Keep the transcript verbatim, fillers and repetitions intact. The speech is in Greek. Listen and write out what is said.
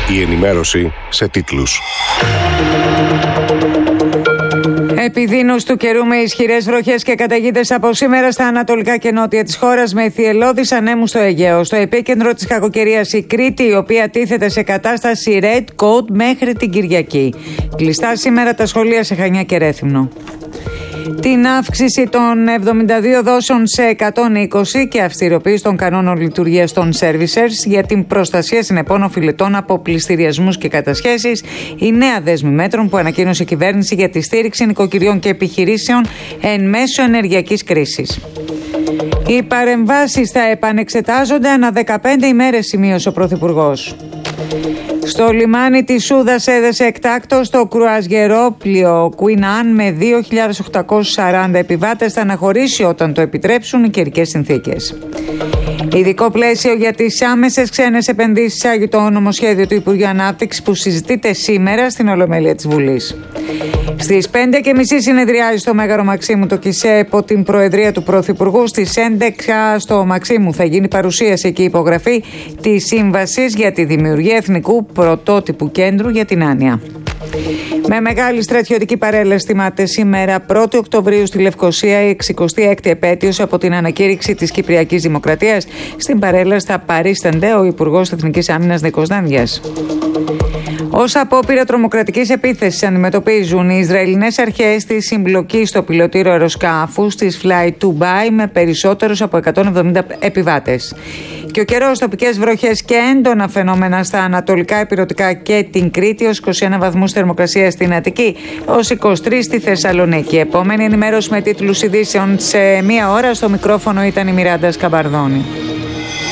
Η ενημέρωση σε τίτλους. Επιδείνωση του καιρού με ισχυρές βροχές και καταιγίδες από σήμερα στα ανατολικά και νότια της χώρας, με θυελλώδεις ανέμους στο Αιγαίο. Στο επίκεντρο της κακοκαιρίας η Κρήτη, η οποία τίθεται σε κατάσταση Red Code μέχρι την Κυριακή. Κλειστά σήμερα τα σχολεία σε Χανιά και Ρέθυμνο. Την αύξηση των εβδομήντα δύο δόσεων σε εκατόν είκοσι και αυστηροποίηση των κανόνων λειτουργίας των servicers για την προστασία συνεπών οφειλετών από πληστηριασμούς και κατασχέσεις, η νέα δέσμη μέτρων που ανακοίνωσε η κυβέρνηση για τη στήριξη νοικοκυριών και επιχειρήσεων εν μέσω ενεργειακής κρίσης. Οι παρεμβάσεις θα επανεξετάζονται ανά δεκαπέντε ημέρες, σημείωσε ο Πρωθυπουργός. Στο λιμάνι της Σούδας έδεσε εκτάκτος το κρουαζιερόπλοιο Queen Anne με δύο χιλιάδες οκτακόσιους σαράντα επιβάτες. Θα αναχωρήσει όταν το επιτρέψουν οι καιρικές συνθήκες. Ειδικό πλαίσιο για τις άμεσες ξένες επενδύσεις άγει το νομοσχέδιο του Υπουργείου Ανάπτυξης που συζητείται σήμερα στην Ολομέλεια της Βουλής. Στις πέντε και μισή συνεδριάζει στο Μέγαρο Μαξίμου το ΚΙΣΕ υπό την προεδρία του Πρωθυπουργού. Στις έντεκα στο Μαξίμου θα γίνει παρουσίαση και υπογραφή της σύμβασης για τη δημιουργία εθνικού πρωτότυπου κέντρου για την άνοια. Με μεγάλη στρατιωτική παρέλαση θυμάται σήμερα πρώτη Οκτωβρίου στη Λευκοσία η εξηκοστή έκτη επέτειος από την ανακήρυξη της Κυπριακής Δημοκρατίας. Στην παρέλαση θα παρίστανται ο Υπουργός Εθνικής Άμυνας Νίκος Δάνδιας. Ως απόπειρα τρομοκρατικής επίθεσης αντιμετωπίζουν οι Ισραηλινές αρχές τη συμπλοκή στο πιλωτήριο αεροσκάφους της Fly Dubai με περισσότερους από εκατόν εβδομήντα επιβάτες. Και ο καιρός, τοπικές βροχές και έντονα φαινόμενα στα ανατολικά ηπειρωτικά και την Κρήτη, ως είκοσι ένα βαθμούς θερμοκρασία στην Αττική, ως είκοσι τρεις στη Θεσσαλονίκη. Επόμενη ενημέρωση με τίτλους ειδήσεων σε μία ώρα. Στο μικρόφωνο ήταν η Μιράντα Σκαμπαρδόνη.